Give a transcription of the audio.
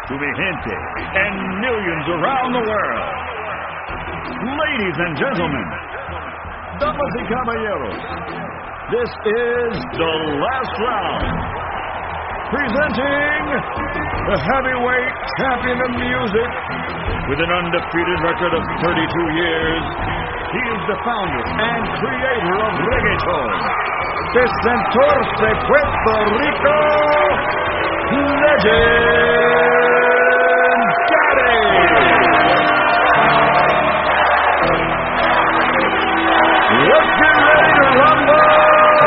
to mi gente and millions around the world. Ladies and gentlemen, damas y caballeros, this is the last round. Presenting the heavyweight champion of music with an undefeated record of 32 years. He is the founder and creator of reggaeton, the Santurce Puerto Rico legend.